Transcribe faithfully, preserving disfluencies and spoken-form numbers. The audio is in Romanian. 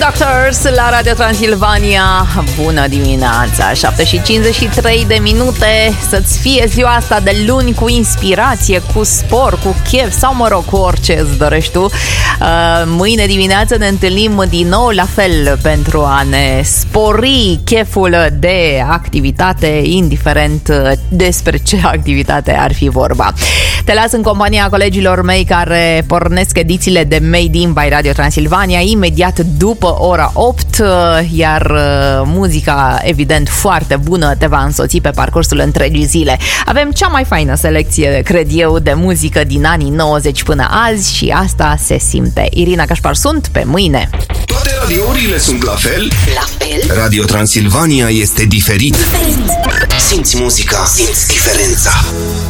Doctors la Radio Transilvania. Bună dimineața, șapte și cincizeci și trei de minute. Să-ți fie ziua asta de luni cu inspirație, cu spor, cu chef sau mă rog, cu orice îți dorești tu. Mâine dimineață ne întâlnim din nou la fel pentru a ne spori cheful de activitate, indiferent despre ce activitate ar fi vorba. Te las în compania colegilor mei care pornesc edițiile de Made in by Radio Transilvania imediat după ora opt, iar muzica, evident, foarte bună te va însoți pe parcursul întregii zile. Avem cea mai faină selecție, cred eu, de muzică din anii nouăzeci până azi și asta se simte. Irina Cașpar sunt, pe mâine! Toate radiourile sunt la fel? La fel? Radio Transilvania este diferit. Diferit. Simți muzica, simți diferența.